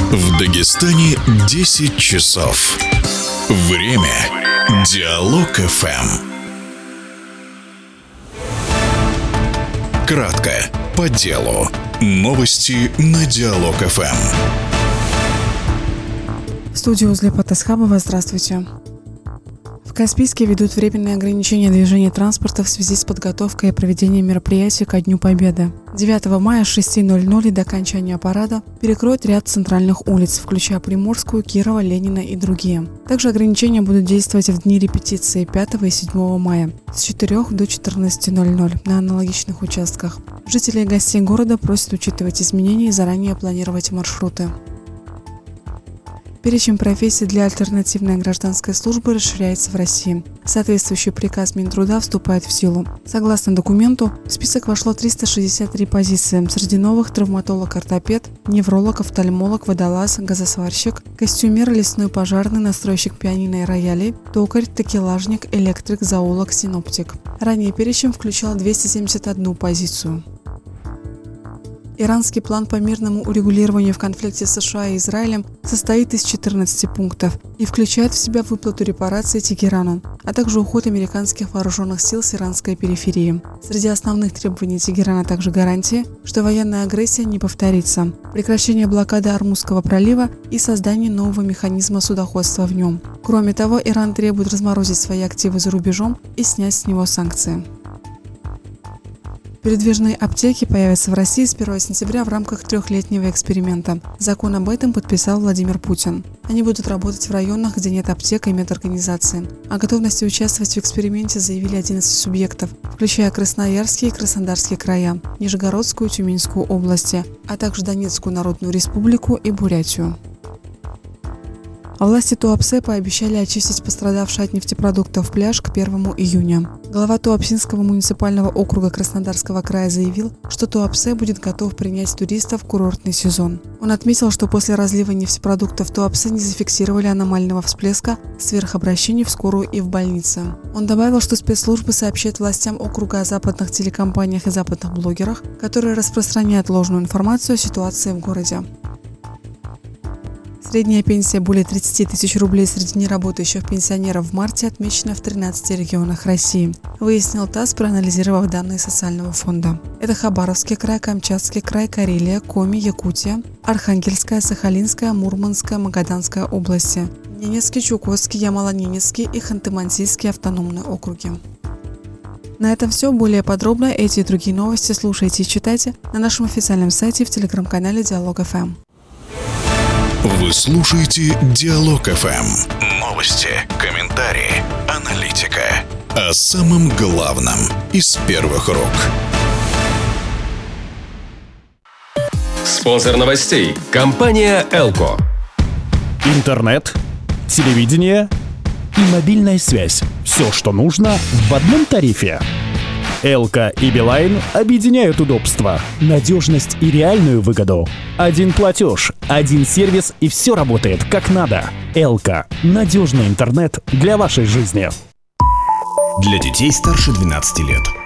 В Дагестане 10 часов. Время Диалог ФМ. Кратко, по делу. Новости на Диалог ФМ. В студии Узлепат Асхабова. Здравствуйте. В Каспийске ведут временные ограничения движения транспорта в связи с подготовкой и проведением мероприятий ко Дню Победы. 9 мая с 6:00 до окончания парада перекроют ряд центральных улиц, включая Приморскую, Кирова, Ленина и другие. Также ограничения будут действовать в дни репетиции 5 и 7 мая с 4 до 14:00 на аналогичных участках. Жители и гостей города просят учитывать изменения и заранее планировать маршруты. Перечень профессий для альтернативной гражданской службы расширяется в России. Соответствующий приказ Минтруда вступает в силу. Согласно документу, в список вошло 363 позиции. Среди новых – травматолог-ортопед, невролог, офтальмолог, водолаз, газосварщик, костюмер, лесной пожарный, настройщик пианино и роялей, токарь, такелажник, электрик, зоолог, синоптик. Ранее перечень включал 271 позицию. Иранский план по мирному урегулированию в конфликте США и Израилем состоит из 14 пунктов и включает в себя выплату репараций Тегерану, а также уход американских вооруженных сил с иранской периферии. Среди основных требований Тегерана также гарантии, что военная агрессия не повторится, прекращение блокады Ормузского пролива и создание нового механизма судоходства в нем. Кроме того, Иран требует разморозить свои активы за рубежом и снять с него санкции. Передвижные аптеки появятся в России с 1 сентября в рамках трехлетнего эксперимента. Закон об этом подписал Владимир Путин. Они будут работать в районах, где нет аптек и медорганизации. О готовности участвовать в эксперименте заявили 11 субъектов, включая Красноярский и Краснодарский края, Нижегородскую и Тюменскую области, а также Донецкую Народную Республику и Бурятию. Власти Туапсе пообещали очистить пострадавший от нефтепродуктов пляж к 1 июня. Глава Туапсинского муниципального округа Краснодарского края заявил, что Туапсе будет готов принять туристов в курортный сезон. Он отметил, что после разлива нефтепродуктов в Туапсе не зафиксировали аномального всплеска сверхобращений в скорую и в больнице. Он добавил, что спецслужбы сообщат властям округа о западных телекомпаниях и западных блогерах, которые распространяют ложную информацию о ситуации в городе. Средняя пенсия более 30 тысяч рублей среди неработающих пенсионеров в марте отмечена в 13 регионах России, выяснил ТАСС, проанализировав данные социального фонда. Это Хабаровский край, Камчатский край, Карелия, Коми, Якутия, Архангельская, Сахалинская, Мурманская, Магаданская области, Ненецкий, Чукотский, Ямало-Ненецкий и Ханты-Мансийские автономные округи. На этом все. Более подробно эти и другие новости слушайте и читайте на нашем официальном сайте в телеграм-канале Диалог ФМ. Вы слушаете Диалог ФМ. Новости, комментарии, аналитика. О самом главном из первых рук. Спонсор новостей – компания «Элко». Интернет, телевидение и мобильная связь. Все, что нужно в одном тарифе. Элко и Билайн объединяют удобства, надежность и реальную выгоду. Один платеж, один сервис и все работает как надо. Элко – надежный интернет для вашей жизни. Для детей старше 12 лет.